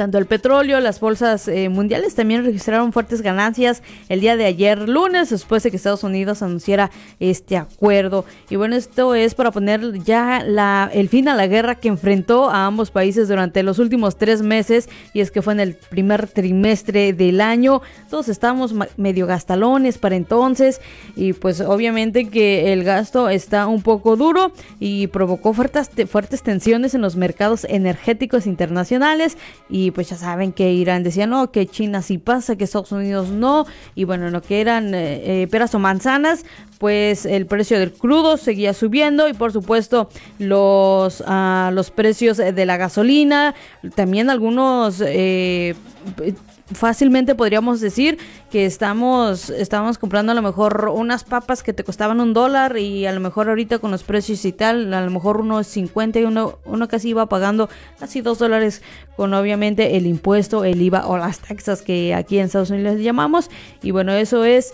Tanto el petróleo, las bolsas mundiales también registraron fuertes ganancias el día de ayer lunes, después de que Estados Unidos anunciara este acuerdo. Y bueno, esto es para poner ya el fin a la guerra que enfrentó a ambos países durante los últimos 3 meses, y es que fue en el primer trimestre del año. Todos estábamos medio gastalones para entonces, y pues obviamente que el gasto está un poco duro y provocó fuertes tensiones en los mercados energéticos internacionales. Y pues ya saben que Irán decía no, que China sí pasa, que Estados Unidos no, y bueno, lo que eran peras o manzanas, pues el precio del crudo seguía subiendo, y por supuesto los precios de la gasolina, también algunos fácilmente podríamos decir que estamos comprando a lo mejor unas papas que te costaban $1, y a lo mejor ahorita con los precios y tal, a lo mejor uno es 50, y uno casi iba pagando casi $2 con obviamente el impuesto, el IVA o las taxas que aquí en Estados Unidos les llamamos. Y bueno, eso es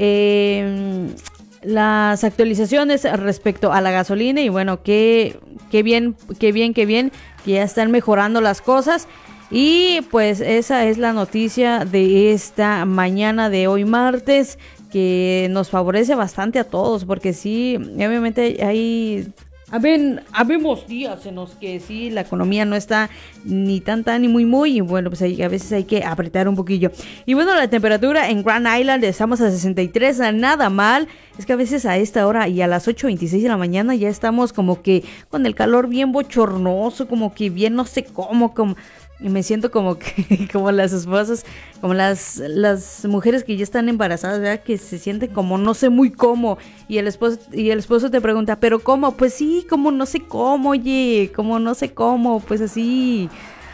las actualizaciones respecto a la gasolina. Y bueno, qué bien que ya están mejorando las cosas. Y pues esa es la noticia de esta mañana de hoy martes, que nos favorece bastante a todos, porque sí, obviamente habemos días en los que sí, la economía no está ni tan ni muy, y bueno, pues a veces hay que apretar un poquillo. Y bueno, la temperatura en Grand Island estamos a 63, nada mal. Es que a veces a esta hora y a las 8:26 de la mañana ya estamos como que con el calor bien bochornoso, como que bien no sé cómo, y me siento como que como las esposas, como las mujeres que ya están embarazadas, ¿verdad? Que se sienten como no sé muy cómo, y el esposo te pregunta, ¿pero cómo? Pues sí, como no sé cómo, oye, como no sé cómo, pues así.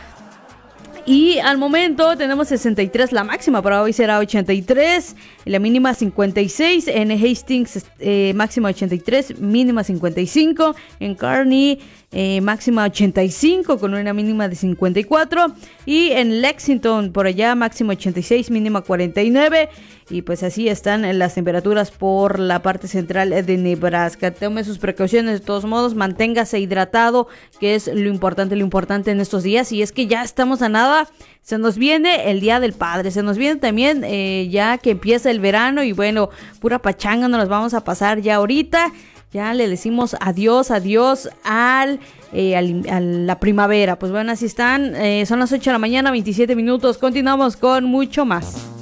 Y al momento tenemos 63, la máxima para hoy será 83, la mínima 56, en Hastings máxima 83, mínima 55, en Kearney máxima 85 con una mínima de 54, y en Lexington por allá máxima 86, mínima 49. Y pues así están las temperaturas por la parte central de Nebraska. Tome sus precauciones de todos modos, manténgase hidratado, que es lo importante en estos días. Y es que ya estamos a nada, se nos viene el Día del Padre, se nos viene también ya que empieza el verano, y bueno, pura pachanga nos las vamos a pasar ya ahorita. Ya le decimos adiós a la primavera. Pues bueno, así están, son las 8 de la mañana, 27 minutos. Continuamos con mucho más.